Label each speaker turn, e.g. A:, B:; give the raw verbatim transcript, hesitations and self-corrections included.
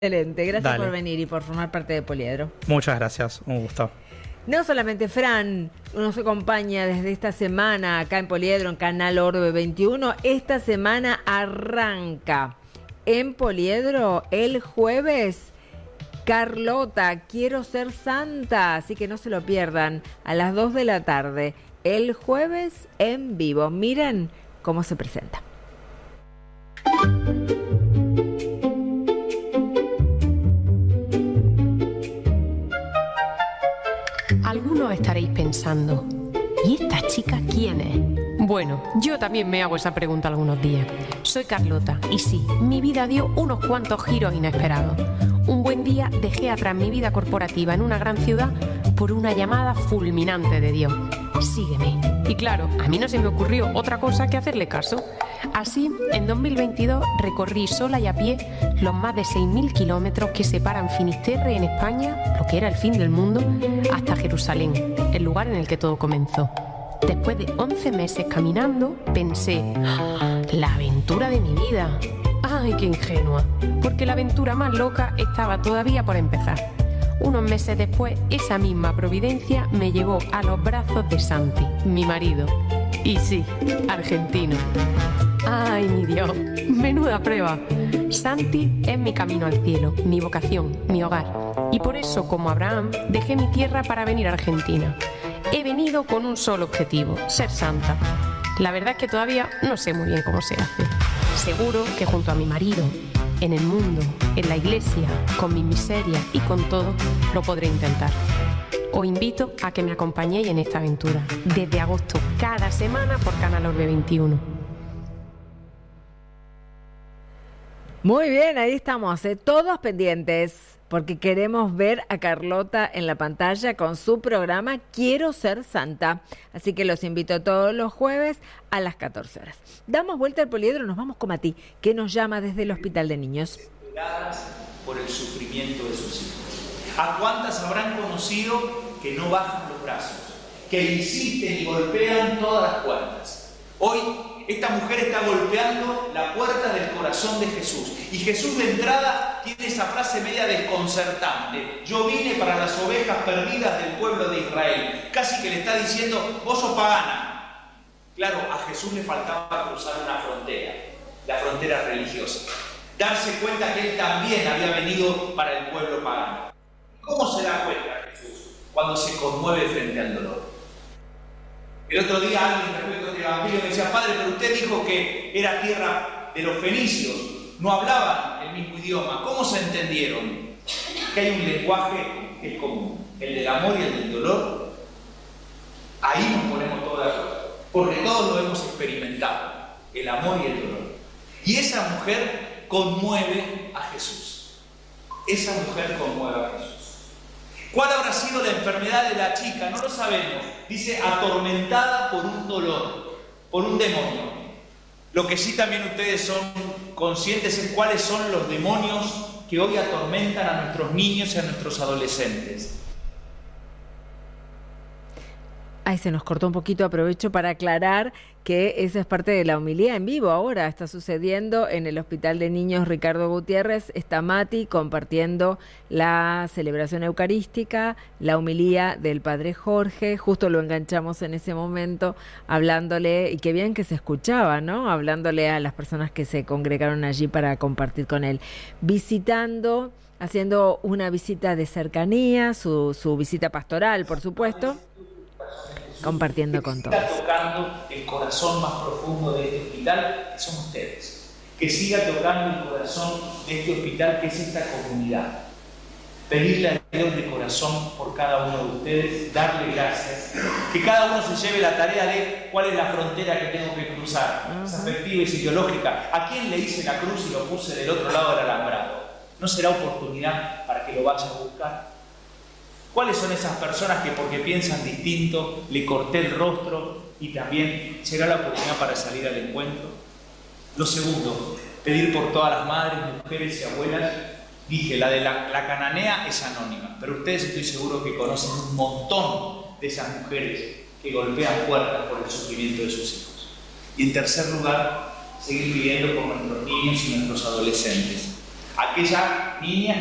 A: Excelente, gracias
B: Dale.
A: por venir y por formar parte de Poliedro.
B: Muchas gracias, un gusto.
A: No solamente Fran nos acompaña desde esta semana acá en Poliedro, en Canal Orbe veintiuno, esta semana arranca en Poliedro el jueves Carlota, Quiero Ser Santa, así que no se lo pierdan, a las dos de la tarde, el jueves en vivo. Miren cómo se presenta.
C: Algunos estaréis pensando, ¿y esta chica quién es? Bueno, yo también me hago esa pregunta algunos días. Soy Carlota y sí, mi vida dio unos cuantos giros inesperados. Un buen día dejé atrás mi vida corporativa en una gran ciudad por una llamada fulminante de Dios. Sígueme. Y claro, a mí no se me ocurrió otra cosa que hacerle caso. Así, en dos mil veintidós recorrí sola y a pie los más de seis mil kilómetros que separan Finisterre en España, lo que era el fin del mundo, hasta Jerusalén, el lugar en el que todo comenzó. Después de once meses caminando, pensé, ¡ah! La aventura de mi vida. ¡Ay, qué ingenua! Porque la aventura más loca estaba todavía por empezar. Unos meses después, esa misma providencia me llevó a los brazos de Santi, mi marido. Y sí, argentino. ¡Ay, mi Dios! ¡Menuda prueba! Santi es mi camino al cielo, mi vocación, mi hogar. Y por eso, como Abraham, dejé mi tierra para venir a Argentina. He venido con un solo objetivo, ser santa. La verdad es que todavía no sé muy bien cómo se hace. Seguro que junto a mi marido, en el mundo, en la iglesia, con mi miseria y con todo, lo podré intentar. Os invito a que me acompañéis en esta aventura, desde agosto, cada semana por Canal Orbe veintiuno.
A: Muy bien, ahí estamos, ¿eh? Todos pendientes, porque queremos ver a Carlota en la pantalla con su programa Quiero Ser Santa. Así que los invito todos los jueves a las catorce horas. Damos vuelta al Poliedro, nos vamos con Mati, que nos llama desde el Hospital de Niños.
D: Desesperadas por el sufrimiento de sus hijos. ¿A cuántas habrán conocido que no bajan los brazos, que insisten y golpean todas las puertas? Hoy esta mujer está golpeando la puerta del corazón de Jesús. Y Jesús de entrada tiene esa frase media desconcertante. Yo vine para las ovejas perdidas del pueblo de Israel. Casi que le está diciendo, vos sos pagana. Claro, a Jesús le faltaba cruzar una frontera, la frontera religiosa. Darse cuenta que él también había venido para el pueblo pagano. ¿Cómo se da cuenta Jesús? Cuando se conmueve frente al dolor. El otro día alguien respecto a este evangelio me decía, padre, pero usted dijo que era tierra de los fenicios, no hablaban el mismo idioma. ¿Cómo se entendieron? Que hay un lenguaje que es común, el del amor y el del dolor. Ahí nos ponemos todos de acuerdo, porque todos lo hemos experimentado, el amor y el dolor. Y esa mujer conmueve a Jesús. Esa mujer conmueve a Jesús. ¿Cuál habrá sido la enfermedad de la chica? No lo sabemos. Dice, atormentada por un dolor, por un demonio. Lo que sí también ustedes son conscientes es cuáles son los demonios que hoy atormentan a nuestros niños y a nuestros adolescentes.
A: Ay, se nos cortó un poquito, aprovecho para aclarar que esa es parte de la homilía en vivo ahora, está sucediendo en el Hospital de Niños Ricardo Gutiérrez, está Mati compartiendo la celebración eucarística, la homilía del Padre Jorge, justo lo enganchamos en ese momento, hablándole, y qué bien que se escuchaba, ¿no? Hablándole a las personas que se congregaron allí para compartir con él, visitando, haciendo una visita de cercanía, su, su visita pastoral, por supuesto, compartiendo con todos.
D: Que siga tocando el corazón más profundo de este hospital, que son ustedes. Que siga tocando el corazón de este hospital, que es esta comunidad. Pedirle a Dios de corazón por cada uno de ustedes, darle gracias. Que cada uno se lleve la tarea de cuál es la frontera que tengo que cruzar. Uh-huh. Es afectiva y ideológica. ¿A quién le hice la cruz y lo puse del otro lado del alambrado? ¿No será oportunidad para que lo vaya a buscar? ¿Cuáles son esas personas que porque piensan distinto le corté el rostro y también será la oportunidad para salir al encuentro? Lo segundo, pedir por todas las madres, mujeres y abuelas. Dije, la de la, la cananea es anónima, pero ustedes estoy seguro que conocen un montón de esas mujeres que golpean puertas por el sufrimiento de sus hijos. Y en tercer lugar, seguir pidiendo por nuestros niños y nuestros adolescentes. Aquella niñas